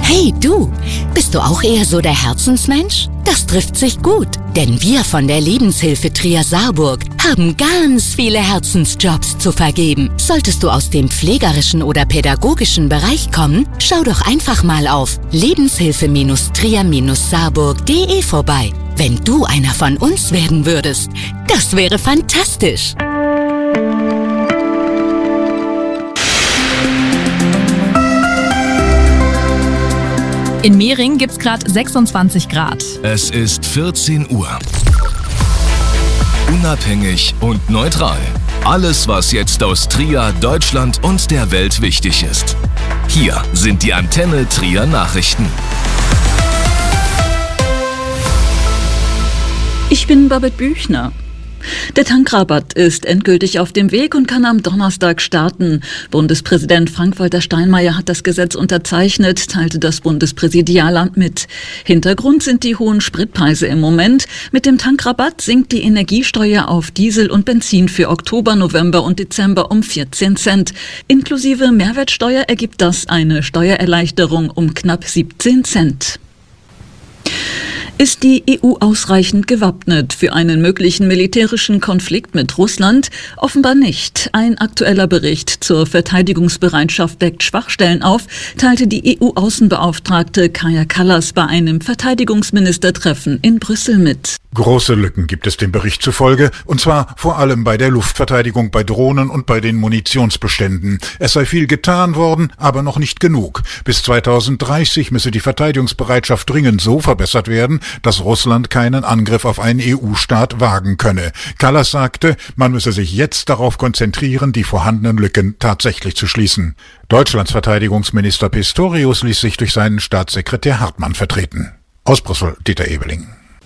Hey du, bist du auch eher so der Herzensmensch? Das trifft sich gut, denn wir von der Lebenshilfe Trier-Saarburg haben ganz viele Herzensjobs zu vergeben. Solltest du aus dem pflegerischen oder pädagogischen Bereich kommen, schau doch einfach mal auf lebenshilfe-trier-saarburg.de vorbei. Wenn du einer von uns werden würdest, das wäre fantastisch. In Mehring gibt's gerade 26 Grad. Es ist 14 Uhr. Unabhängig und neutral. Alles, was jetzt aus Trier, Deutschland und der Welt wichtig ist. Hier sind die Antenne Trier Nachrichten. Ich bin Babette Büchner. Der Tankrabatt ist endgültig auf dem Weg und kann am Donnerstag starten. Bundespräsident Frank-Walter Steinmeier hat das Gesetz unterzeichnet, teilte das Bundespräsidialamt mit. Hintergrund sind die hohen Spritpreise im Moment. Mit dem Tankrabatt sinkt die Energiesteuer auf Diesel und Benzin für Oktober, November und Dezember um 14 Cent. Inklusive Mehrwertsteuer ergibt das eine Steuererleichterung um knapp 17 Cent. Ist die EU ausreichend gewappnet für einen möglichen militärischen Konflikt mit Russland? Offenbar nicht. Ein aktueller Bericht zur Verteidigungsbereitschaft deckt Schwachstellen auf, teilte die EU-Außenbeauftragte Kaja Kallas bei einem Verteidigungsministertreffen in Brüssel mit. Große Lücken gibt es dem Bericht zufolge, und zwar vor allem bei der Luftverteidigung, bei Drohnen und bei den Munitionsbeständen. Es sei viel getan worden, aber noch nicht genug. Bis 2030 müsse die Verteidigungsbereitschaft dringend so verbessert werden, dass Russland keinen Angriff auf einen EU-Staat wagen könne. Kallas sagte, man müsse sich jetzt darauf konzentrieren, die vorhandenen Lücken tatsächlich zu schließen. Deutschlands Verteidigungsminister Pistorius ließ sich durch seinen Staatssekretär Hartmann vertreten. Aus Brüssel, Dieter Ebeling.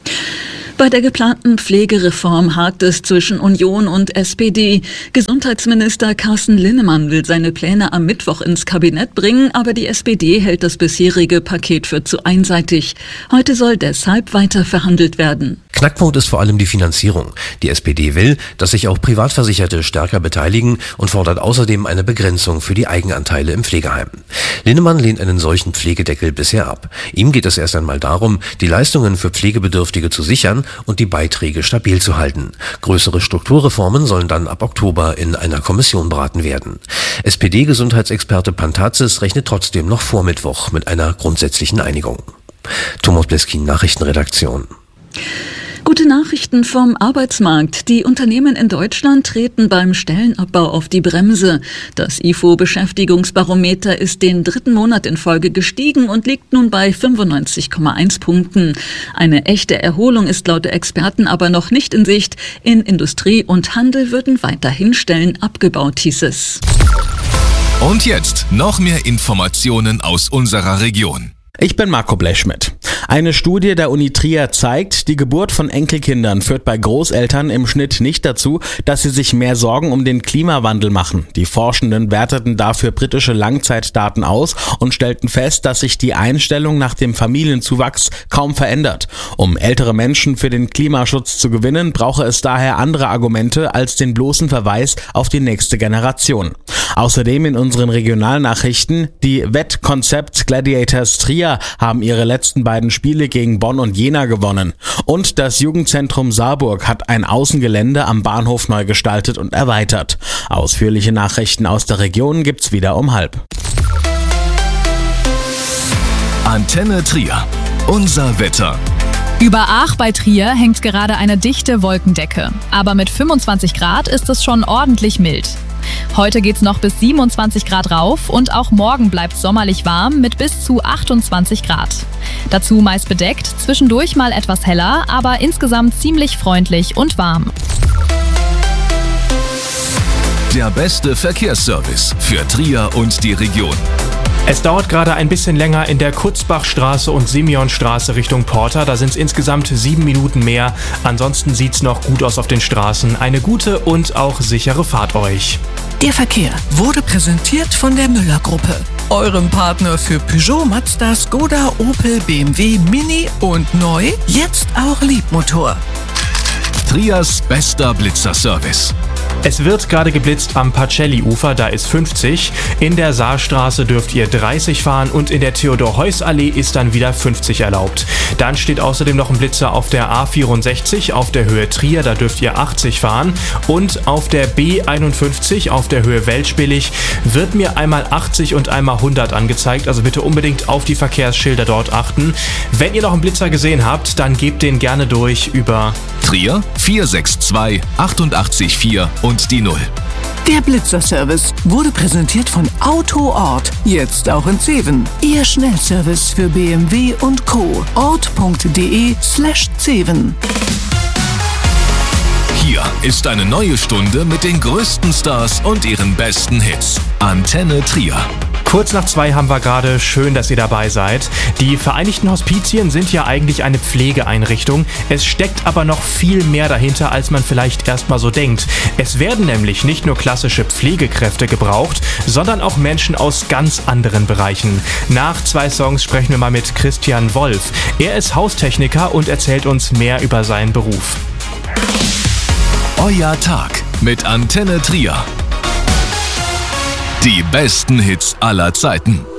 Bei der geplanten Pflegereform hakt es zwischen Union und SPD. Gesundheitsminister Carsten Linnemann will seine Pläne am Mittwoch ins Kabinett bringen, aber die SPD hält das bisherige Paket für zu einseitig. Heute soll deshalb weiter verhandelt werden. Knackpunkt ist vor allem die Finanzierung. Die SPD will, dass sich auch Privatversicherte stärker beteiligen und fordert außerdem eine Begrenzung für die Eigenanteile im Pflegeheim. Linnemann lehnt einen solchen Pflegedeckel bisher ab. Ihm geht es erst einmal darum, die Leistungen für Pflegebedürftige zu sichern und die Beiträge stabil zu halten. Größere Strukturreformen sollen dann ab Oktober in einer Kommission beraten werden. SPD-Gesundheitsexperte Pantazis rechnet trotzdem noch vor Mittwoch mit einer grundsätzlichen Einigung. Thomas Bleskin, Nachrichtenredaktion. Gute Nachrichten vom Arbeitsmarkt. Die Unternehmen in Deutschland treten beim Stellenabbau auf die Bremse. Das IFO-Beschäftigungsbarometer ist den 3. Monat in Folge gestiegen und liegt nun bei 95,1 Punkten. Eine echte Erholung ist laut der Experten aber noch nicht in Sicht. In Industrie und Handel würden weiterhin Stellen abgebaut, hieß es. Und jetzt noch mehr Informationen aus unserer Region. Ich bin Marco Blechschmidt. Eine Studie der Uni Trier zeigt, die Geburt von Enkelkindern führt bei Großeltern im Schnitt nicht dazu, dass sie sich mehr Sorgen um den Klimawandel machen. Die Forschenden werteten dafür britische Langzeitdaten aus und stellten fest, dass sich die Einstellung nach dem Familienzuwachs kaum verändert. Um ältere Menschen für den Klimaschutz zu gewinnen, brauche es daher andere Argumente als den bloßen Verweis auf die nächste Generation. Außerdem in unseren Regionalnachrichten: Die Wettkonzept Gladiators Trier haben ihre letzten beiden Spiele gegen Bonn und Jena gewonnen. Und das Jugendzentrum Saarburg hat ein Außengelände am Bahnhof neu gestaltet und erweitert. Ausführliche Nachrichten aus der Region gibt's wieder um 12:30. Antenne Trier. Unser Wetter. Über Aach bei Trier hängt gerade eine dichte Wolkendecke. Aber mit 25 Grad ist es schon ordentlich mild. Heute geht's noch bis 27 Grad rauf und auch morgen bleibt sommerlich warm mit bis zu 28 Grad. Dazu meist bedeckt, zwischendurch mal etwas heller, aber insgesamt ziemlich freundlich und warm. Der beste Verkehrsservice für Trier und die Region. Es dauert gerade ein bisschen länger in der Kutzbachstraße und Simeonstraße Richtung Porta. Da sind es insgesamt 7 Minuten mehr. Ansonsten sieht's noch gut aus auf den Straßen. Eine gute und auch sichere Fahrt euch. Der Verkehr wurde präsentiert von der Müller-Gruppe, eurem Partner für Peugeot, Mazda, Skoda, Opel, BMW, Mini und neu, jetzt auch Leapmotor. Triers bester Blitzerservice. Es wird gerade geblitzt am Pacelli-Ufer, da ist 50. In der Saarstraße dürft ihr 30 fahren und in der Theodor-Heuss-Allee ist dann wieder 50 erlaubt. Dann steht außerdem noch ein Blitzer auf der A64 auf der Höhe Trier, da dürft ihr 80 fahren. Und auf der B51 auf der Höhe Weltspillig wird mir einmal 80 und einmal 100 angezeigt. Also bitte unbedingt auf die Verkehrsschilder dort achten. Wenn ihr noch einen Blitzer gesehen habt, dann gebt den gerne durch über Trier 462 884 und die 0. Der Blitzerservice wurde präsentiert von AutoOrt. Jetzt auch in Zeven. Ihr Schnellservice für BMW und Co. ort.de/Zeven. Hier ist eine neue Stunde mit den größten Stars und ihren besten Hits. Antenne Trier. Kurz nach 2 haben wir gerade. Schön, dass ihr dabei seid. Die Vereinigten Hospizien sind ja eigentlich eine Pflegeeinrichtung. Es steckt aber noch viel mehr dahinter, als man vielleicht erstmal so denkt. Es werden nämlich nicht nur klassische Pflegekräfte gebraucht, sondern auch Menschen aus ganz anderen Bereichen. Nach 2 Songs sprechen wir mal mit Christian Wolf. Er ist Haustechniker und erzählt uns mehr über seinen Beruf. Euer Tag mit Antenne Trier. Die besten Hits aller Zeiten.